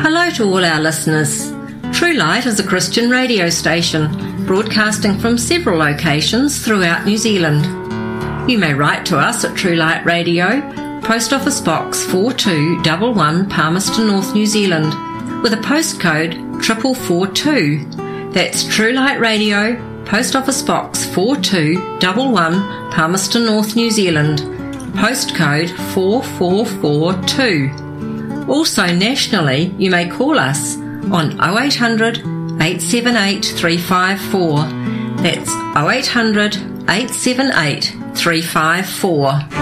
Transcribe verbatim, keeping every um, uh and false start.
Hello to all our listeners. True Light is a Christian radio station broadcasting from several locations throughout New Zealand. You may write to us at True Light Radio, Post Office Box four two one one, Palmerston North, New Zealand, with a postcode four four four two. That's True Light Radio, Post Office Box four two one one, Palmerston North, New Zealand, postcode four four four two. Also nationally, you may call us on oh eight hundred, eight seven eight, three five four. That's oh eight hundred, eight seven eight, three five four.